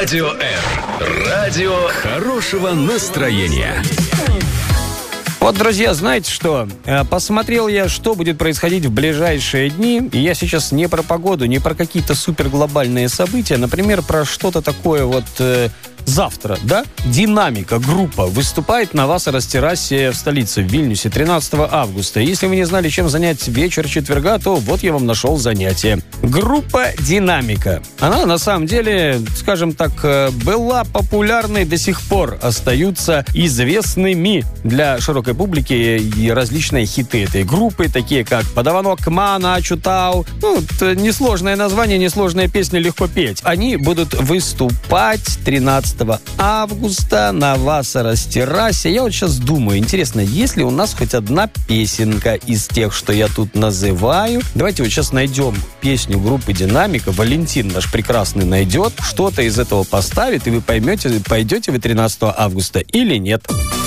Радио М. Радио хорошего настроения. Вот, друзья, знаете что? Посмотрел я, что будет происходить в ближайшие дни. И я сейчас не про погоду, не про какие-то суперглобальные события. Например, про что-то такое вот... Завтра, да? Динамика, группа выступает на Вассерас-террасе в столице, в Вильнюсе, 13 августа. Если вы не знали, чем занять вечер четверга, то вот я вам нашел занятие. Группа «Динамика». Она, на самом деле, скажем так, была популярной, до сих пор остаются известными для широкой публики и различные хиты этой группы, такие как «Подаванок Мана Чутау». Ну, несложное название, несложная песня, легко петь. Они будут выступать 13 августа на Вассерас-террасе. Я вот сейчас думаю, интересно, есть ли у нас хоть одна песенка из тех, что я тут называю? Давайте вот сейчас найдем песню группы «Динамика». Валентин наш прекрасный найдет, что-то из этого поставит, и вы поймете, пойдете вы 13 августа или нет.